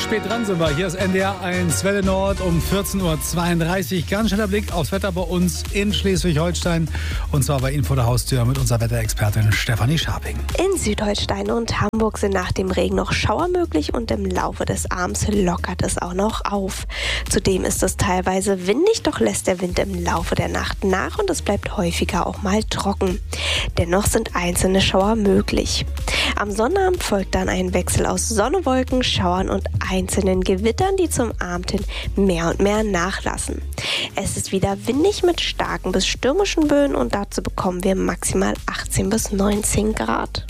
Spät dran sind wir. Hier ist NDR 1 Welle Nord um 14.32 Uhr. Ganz schneller Blick aufs Wetter bei uns in Schleswig-Holstein. Und zwar bei Ihnen vor der Haustür mit unserer Wetterexpertin Stefanie Scharping. In Südholstein und Hamburg sind nach dem Regen noch Schauer möglich und im Laufe des Abends lockert es auch noch auf. Zudem ist es teilweise windig, doch lässt der Wind im Laufe der Nacht nach und es bleibt häufiger auch mal trocken. Dennoch sind einzelne Schauer möglich. Am Sonnabend folgt dann ein Wechsel aus Sonne, Wolken, Schauern und einzelnen Gewittern, die zum Abend hin mehr und mehr nachlassen. Es ist wieder windig mit starken bis stürmischen Böen und dazu bekommen wir maximal 18 bis 19 Grad.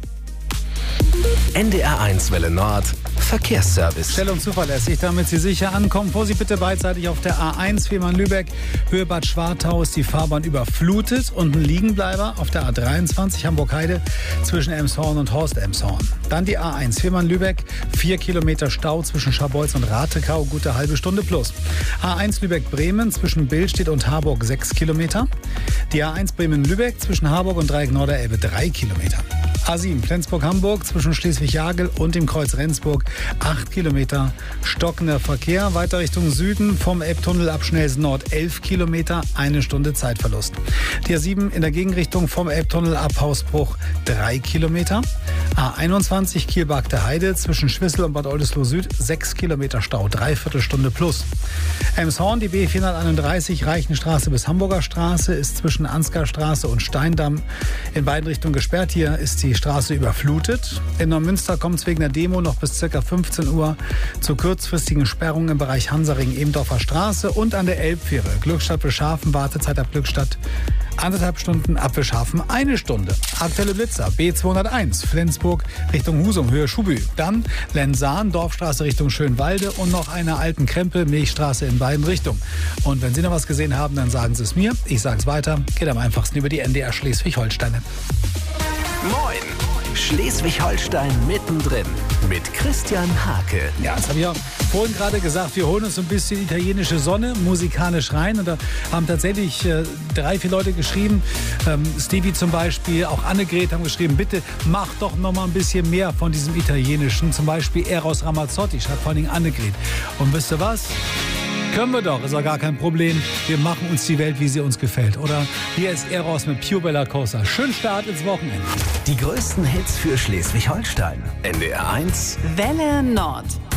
NDR 1 Welle Nord Verkehrsservice. Schnell und zuverlässig, damit Sie sicher ankommen. Vorsicht bitte beidseitig auf der A1 Fehmarn-Lübeck, Höhe Bad Schwartau ist die Fahrbahn überflutet und ein Liegenbleiber auf der A23 Hamburg-Heide zwischen Elmshorn und Horst-Elmshorn. Dann die A1 Fehmarn-Lübeck, 4 Kilometer Stau zwischen Scharbeutz und Ratekau, gute halbe Stunde plus. A1 Lübeck-Bremen zwischen Billstedt und Harburg 6 Kilometer. Die A1 Bremen-Lübeck zwischen Harburg und Dreieck Norderelbe 3 Kilometer. A7 Flensburg-Hamburg zwischen Schleswig-Jagel und dem Kreuz Rendsburg 8 Kilometer stockender Verkehr. Weiter Richtung Süden vom Elbtunnel ab Schnelsen Nord 11 Kilometer, 1 Stunde Zeitverlust. Die A7 in der Gegenrichtung vom Elbtunnel ab Hausbruch 3 Kilometer. A21 Kiel-Bargte Heide zwischen Schwissel und Bad Oldesloe Süd 6 Kilometer Stau, 3/4 Stunde plus. Elmshorn, die B431 Reichenstraße bis Hamburger Straße ist zwischen Ansgar Straße und Steindamm in beiden Richtungen gesperrt. Hier ist die Straße überflutet. In Neumünster kommt es wegen der Demo noch bis ca. 15 Uhr zu kurzfristigen Sperrungen im Bereich Hansaring-Ebendorfer Straße und an der Elbfähre. Glückstadt-Wilschafen, Wartezeit ab Glückstadt 1,5 Stunden, ab Wilschafen 1 Stunde. Aktuelle Blitzer, B201, Flensburg Richtung Husum, Höhe Schubü. Dann Lensahn, Dorfstraße Richtung Schönwalde und noch eine alten Krempel, Milchstraße in beiden Richtungen. Und wenn Sie noch was gesehen haben, dann sagen Sie es mir. Ich sage es weiter. Geht am einfachsten über die NDR Schleswig-Holstein. Moin! Schleswig-Holstein mittendrin mit Christian Hake. Ja, das habe ich ja vorhin gerade gesagt. Wir holen uns so ein bisschen italienische Sonne musikalisch rein. Und da haben tatsächlich 3, 4 Leute geschrieben. Stevie zum Beispiel, auch Annegret haben geschrieben, bitte mach doch noch mal ein bisschen mehr von diesem Italienischen. Zum Beispiel Eros Ramazzotti, schreibt vor allem Annegret. Und wisst ihr was? Können wir doch, ist ja gar kein Problem. Wir machen uns die Welt, wie sie uns gefällt. Oder hier ist Eros mit Più Bella Cosa. Schönen Start ins Wochenende. Die größten Hits für Schleswig-Holstein. NDR 1 Welle Nord.